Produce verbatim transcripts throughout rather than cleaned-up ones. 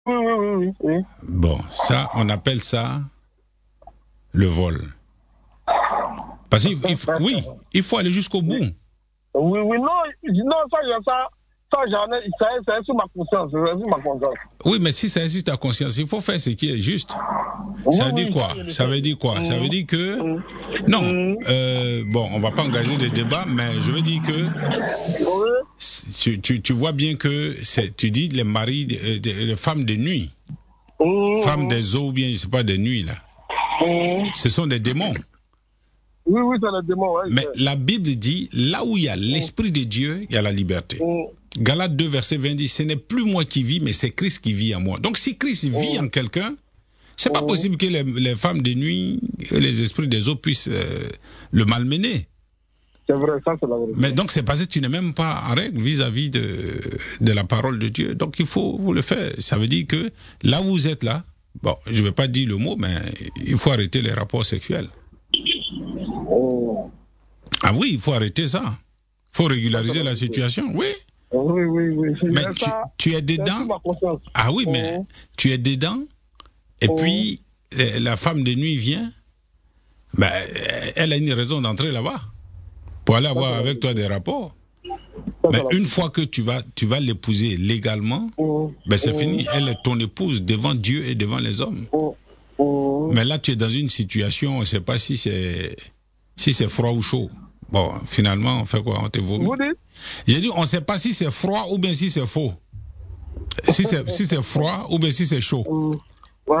Oui, oui, oui, oui, oui. Bon, ça, on appelle ça le vol. Parce qu'il il, oui, il faut aller jusqu'au bout. Oui, oui, non, non, ça, ça, ça, j'en ai, c'est sur ma conscience, c'est sur ma conscience. Oui, mais si c'est sur ta conscience, il faut faire ce qui est juste. Oui, ça veut oui, dire quoi? Ça veut dire quoi? Mmh. Ça veut dire que Mmh. non. Mmh. Euh, bon, on va pas engager des débats, mais je veux dire que oui. tu, tu, tu vois bien que c'est, tu dis les maris, les femmes de nuit, mmh. femmes des eaux ou bien je sais pas des nuits là. Mmh. Ce sont des démons. Oui, oui, c'est des démons. Ouais, mais la Bible dit là où il y a l'esprit de Dieu, il y a la liberté. Mmh. Galates deux verset vingt dit ce n'est plus moi qui vis, mais c'est Christ qui vit en moi. Donc si Christ vit mmh. en quelqu'un, c'est mmh. pas possible que les, les femmes de nuit, les esprits des eaux puissent euh, le malmener. C'est vrai, ça c'est la vérité. Mais donc c'est parce que tu n'es même pas en règle vis-à-vis de, de la parole de Dieu. Donc il faut vous le faire. Ça veut dire que là où vous êtes là, bon, je ne vais pas dire le mot, mais il faut arrêter les rapports sexuels. Oh. Ah oui, il faut arrêter ça. Il faut régulariser la situation, oui. Oui, oui, oui. Mais tu, ça, tu es dedans. Ah oui, oh. mais tu es dedans. Et oh. puis, la femme de nuit vient. Ben, elle a une raison d'entrer là-bas. Pour aller avoir avec toi des rapports. Mais une fois que tu vas, tu vas l'épouser légalement, oh. ben c'est oh. fini. Elle est ton épouse devant Dieu et devant les hommes. Oh. Oh. Mais là, tu es dans une situation, on ne sait pas si c'est, si c'est froid ou chaud. Bon, finalement, on fait quoi? On te vomit. J'ai dit, on ne sait pas si c'est froid ou bien si c'est faux. Si c'est, si c'est froid ou bien si c'est chaud. Oh.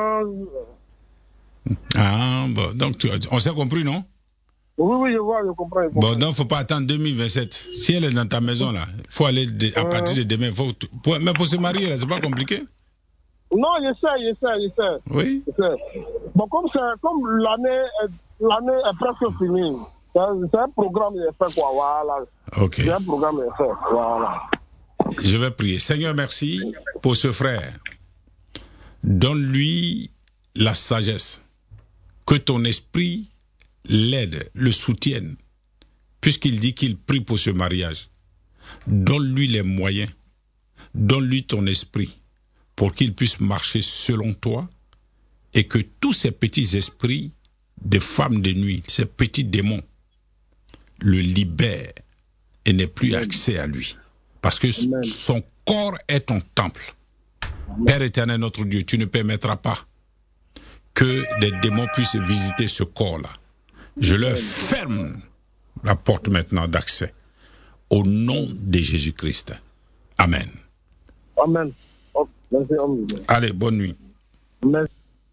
Ah, bon, donc tu, on s'est compris, non? Oui, oui, je vois, je comprends. Je comprends. Bon, donc, il ne faut pas attendre deux mille vingt-sept. Si elle est dans ta maison, là, il faut aller de, à partir de demain. Faut, pour, mais pour se marier, là, c'est pas compliqué? Non, je sais, je sais, je sais. Oui. Je sais. Bon, comme, c'est, comme l'année, l'année est presque finie, c'est, c'est un programme qui est fait, quoi, voilà. Ok. C'est un programme qui est fait, voilà. Je vais prier. Seigneur, merci pour ce frère. Donne-lui la sagesse. Que ton esprit l'aide, le soutienne, puisqu'il dit qu'il prie pour ce mariage. Donne-lui les moyens, donne-lui ton esprit, pour qu'il puisse marcher selon toi, et que tous ces petits esprits de femmes de nuit, ces petits démons, le libèrent et n'aient plus accès à lui. Parce que Amen. Son corps est ton temple. Amen. Père éternel, notre Dieu, tu ne permettras pas que des démons puissent visiter ce corps-là. Je leur ferme la porte maintenant d'accès. Au nom de Jésus-Christ. Amen. Amen. Oh, merci, amen. Allez, bonne nuit. Merci.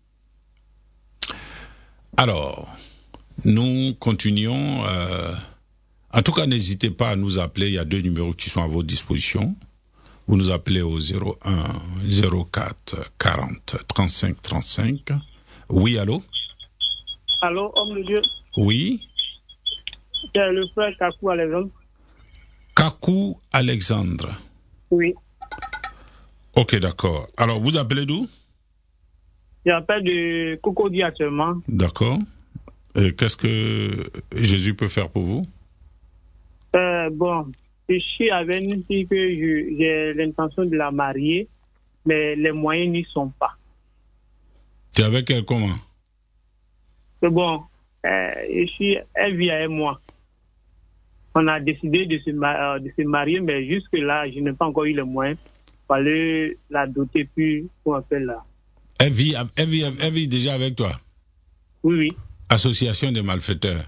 Alors, nous continuons. Euh, en tout cas, n'hésitez pas à nous appeler. Il y a deux numéros qui sont à votre disposition. Vous nous appelez au zéro un zéro quatre quarante trente-cinq trente-cinq. Oui, allô? Allô, homme de Dieu? Oui. C'est le frère Kakou Alexandre. Kakou Alexandre. Oui. Ok, d'accord. Alors, vous appelez d'où? J'appelle de Cocody actuellement. D'accord. Et qu'est-ce que Jésus peut faire pour vous? Euh, bon, je suis avec une fille que je, j'ai l'intention de la marier, mais les moyens n'y sont pas. Tu es avec elle comment? C'est bon, euh, je suis, elle vit avec moi. On a décidé de se, ma- de se marier, mais jusque-là, je n'ai pas encore eu les moyens. Il fallait la doter plus pour faire là. Elle vit, elle, vit, elle vit déjà avec toi? Oui, oui. Association des malfaiteurs.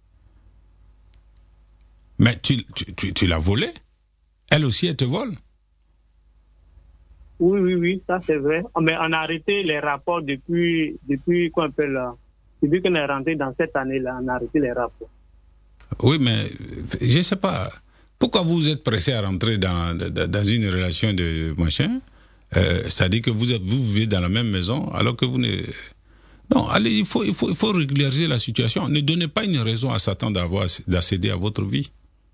Mais tu, tu, tu, tu l'as volée? Elle aussi, elle te vole? Oui, oui, oui, ça c'est vrai. Mais on a arrêté les rapports depuis, depuis qu'on appelle là. Depuis qu'on est rentré dans cette année-là, on a arrêté les rapports. Oui, mais je ne sais pas. Pourquoi vous êtes pressé à rentrer dans, dans une relation de machin? euh, C'est-à-dire que vous, êtes, vous vivez dans la même maison alors que vous ne... Non, allez, il faut, il faut, il faut régulariser la situation. Ne donnez pas une raison à Satan d'avoir, d'accéder à votre vie.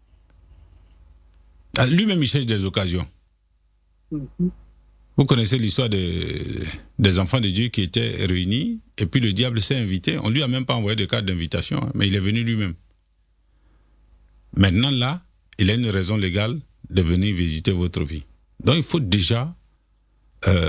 Lui-même, il cherche des occasions. Mm-hmm. Vous connaissez l'histoire de, des enfants de Dieu qui étaient réunis, et puis le diable s'est invité. On lui a même pas envoyé de carte d'invitation, mais il est venu lui-même. Maintenant, là, il a une raison légale de venir visiter votre vie. Donc, il faut déjà... Euh,